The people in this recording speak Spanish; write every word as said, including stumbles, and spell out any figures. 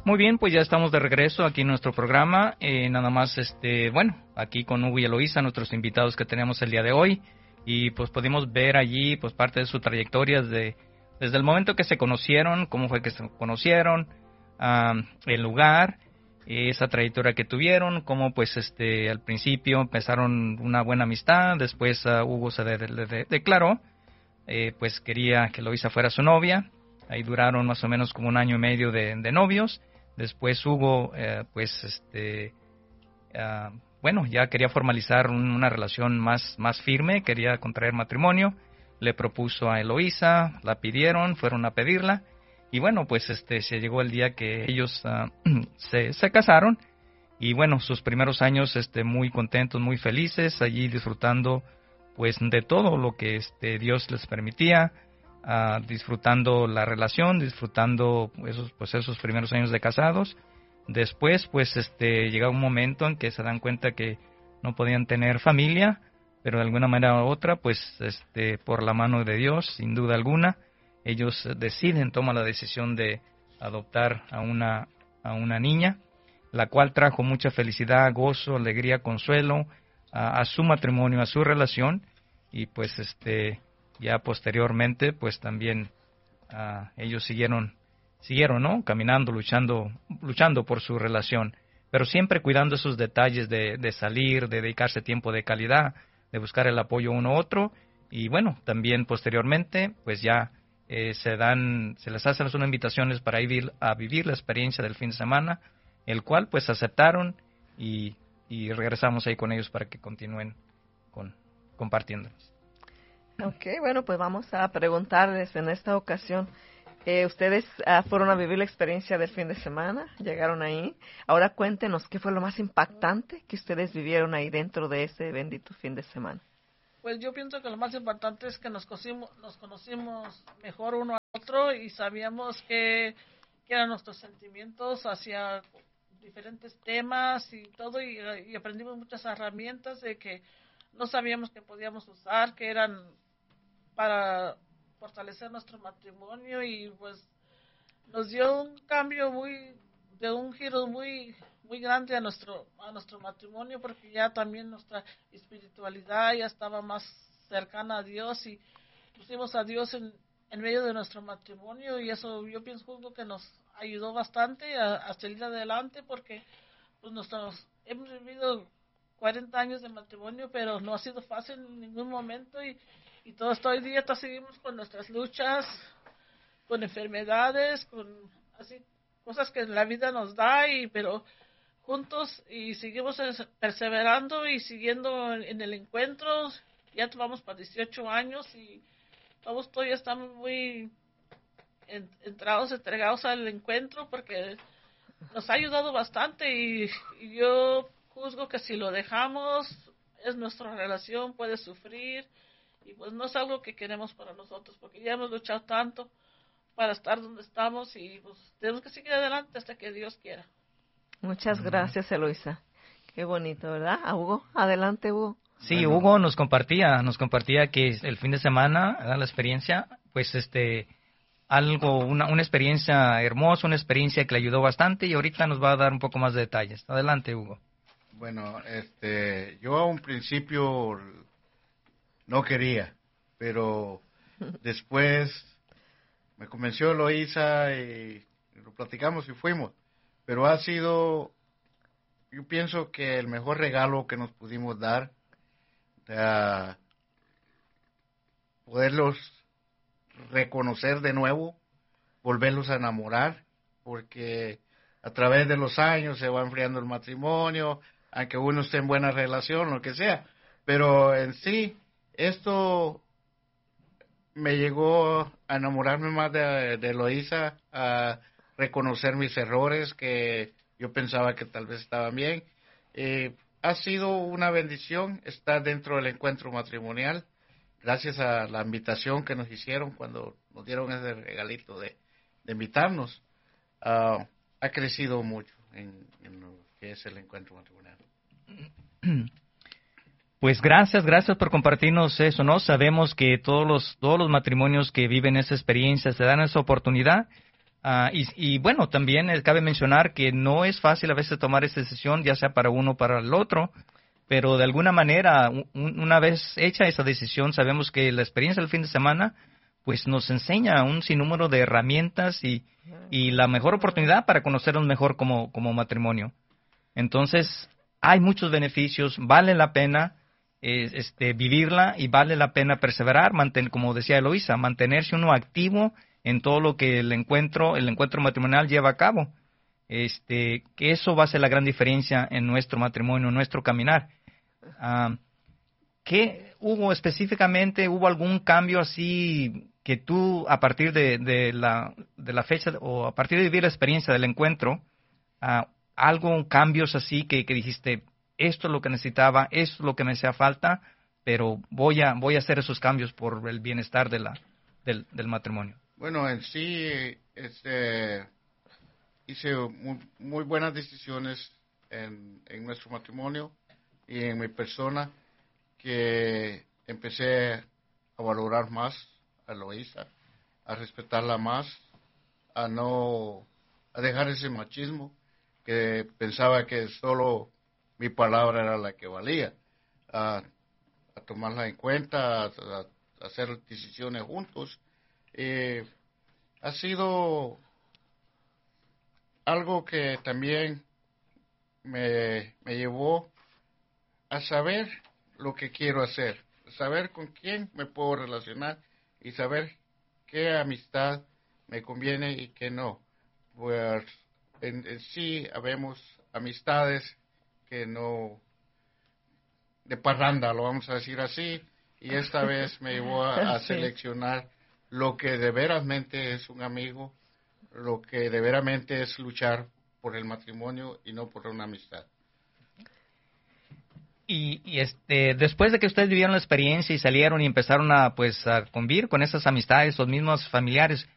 Muy bien, pues ya estamos de regreso aquí en nuestro programa. Eh, nada más, este, bueno, aquí con Hugo y Eloísa, nuestros invitados que tenemos el día de hoy. Y pues pudimos ver allí pues parte de su trayectoria desde, desde el momento que se conocieron, cómo fue que se conocieron, um, el lugar, esa trayectoria que tuvieron, cómo pues este al principio empezaron una buena amistad, después uh, Hugo se de, de, de, declaró, eh, pues quería que Eloísa fuera su novia. Ahí duraron más o menos como un año y medio de, de novios. Después Hugo, eh, pues, este, uh, bueno, ya quería formalizar un, una relación más, más firme, quería contraer matrimonio. Le propuso a Eloísa, la pidieron, fueron a pedirla. Y bueno, pues este, se llegó el día que ellos uh, se, se casaron. Y bueno, sus primeros años este, muy contentos, muy felices, allí disfrutando pues de todo lo que este, Dios les permitía. Uh, disfrutando la relación, disfrutando esos, pues esos primeros años de casados. Después, pues, este, llega un momento en que se dan cuenta que no podían tener familia, pero de alguna manera u otra, pues, este, por la mano de Dios, sin duda alguna, ellos deciden, toman la decisión de adoptar a una, a una niña, la cual trajo mucha felicidad, gozo, alegría, consuelo a, a su matrimonio, a su relación, y pues, este, ya posteriormente, pues también uh, ellos siguieron, siguieron, ¿no? Caminando, luchando, luchando por su relación, pero siempre cuidando esos detalles de, de salir, de dedicarse tiempo de calidad, de buscar el apoyo uno a otro, y bueno, también posteriormente, pues ya eh, se dan, se les hacen unas invitaciones para ir a vivir la experiencia del fin de semana, el cual pues aceptaron y, y regresamos ahí con ellos para que continúen con, compartiéndonos. Ok, bueno, pues vamos a preguntarles en esta ocasión. Eh, ustedes uh, fueron a vivir la experiencia del fin de semana, llegaron ahí. Ahora cuéntenos qué fue lo más impactante que ustedes vivieron ahí dentro de ese bendito fin de semana. Pues yo pienso que lo más importante es que nos conocimos, nos conocimos mejor uno al otro y sabíamos que, que eran nuestros sentimientos hacia diferentes temas y todo, y, y aprendimos muchas herramientas de que no sabíamos que podíamos usar, que eran para fortalecer nuestro matrimonio, y pues nos dio un cambio muy, de un giro muy muy grande a nuestro a nuestro matrimonio, porque ya también nuestra espiritualidad ya estaba más cercana a Dios y pusimos a Dios en, en medio de nuestro matrimonio, y eso yo pienso que nos ayudó bastante a, a salir adelante, porque pues nosotros hemos vivido cuarenta años de matrimonio, pero no ha sido fácil en ningún momento, y Y todos hoy día seguimos con nuestras luchas, con enfermedades, con así cosas que la vida nos da, y pero juntos y seguimos perseverando y siguiendo en, en el encuentro. Ya vamos para dieciocho años y todos todavía estamos muy en, entrados, entregados al encuentro, porque nos ha ayudado bastante, y, y yo juzgo que si lo dejamos, es nuestra relación, puede sufrir. Y pues no es algo que queremos para nosotros, porque ya hemos luchado tanto para estar donde estamos, y pues tenemos que seguir adelante hasta que Dios quiera. Muchas gracias, Eloísa. Qué bonito, ¿verdad? ¿A Hugo? Adelante, Hugo. Sí, bueno. Hugo nos compartía, nos compartía que el fin de semana, ¿verdad? La experiencia, pues este, algo, una, una experiencia hermosa, una experiencia que le ayudó bastante, y ahorita nos va a dar un poco más de detalles. Adelante, Hugo. Bueno, este, yo a un principio no quería, pero después me convenció Eloísa y lo platicamos y fuimos. Pero ha sido, yo pienso que el mejor regalo que nos pudimos dar, uh, poderlos reconocer de nuevo, volverlos a enamorar, porque a través de los años se va enfriando el matrimonio, aunque uno esté en buena relación, lo que sea, pero en sí, esto me llegó a enamorarme más de, de Eloísa, a reconocer mis errores que yo pensaba que tal vez estaban bien. Eh, ha sido una bendición estar dentro del encuentro matrimonial, gracias a la invitación que nos hicieron cuando nos dieron ese regalito de, de invitarnos. Uh, ha crecido mucho en, en lo que es el encuentro matrimonial. Pues gracias, gracias por compartirnos eso, ¿no? Sabemos que todos los todos los matrimonios que viven esa experiencia se dan esa oportunidad. Uh, y, y bueno, también eh, cabe mencionar que no es fácil a veces tomar esta decisión, ya sea para uno o para el otro, pero de alguna manera, un, una vez hecha esa decisión, sabemos que la experiencia del fin de semana pues nos enseña un sinnúmero de herramientas y, y la mejor oportunidad para conocernos mejor como, como matrimonio. Entonces, hay muchos beneficios, vale la pena eh, este, vivirla y vale la pena perseverar, manten, como decía Eloísa, mantenerse uno activo en todo lo que el encuentro, el encuentro matrimonial lleva a cabo. Este, que eso va a ser la gran diferencia en nuestro matrimonio, en nuestro caminar. Uh, ¿Qué hubo específicamente? ¿Hubo algún cambio así que tú, a partir de, de, la, de la fecha o a partir de vivir la experiencia del encuentro, uh, algo, cambios así que, que dijiste, esto es lo que necesitaba, esto es lo que me hacía falta, pero voy a, voy a hacer esos cambios por el bienestar de la, del, del matrimonio? Bueno, en sí, este, hice muy, muy buenas decisiones en, en nuestro matrimonio y en mi persona, que empecé a valorar más a Eloísa, a respetarla más, a no, a dejar ese machismo que pensaba que solo mi palabra era la que valía, a, a tomarla en cuenta, a, a hacer decisiones juntos. Eh, ha sido algo que también me, me llevó a saber lo que quiero hacer, saber con quién me puedo relacionar y saber qué amistad me conviene y qué no. Pues en, en sí habemos amistades que no, de parranda, lo vamos a decir así, y esta vez me llevó a, a Sí. seleccionar lo que de veramente es un amigo, lo que de veramente es luchar por el matrimonio y no por una amistad. Y, y este, después de que ustedes vivieron la experiencia y salieron y empezaron a, pues, a convivir con esas amistades, los mismos familiares,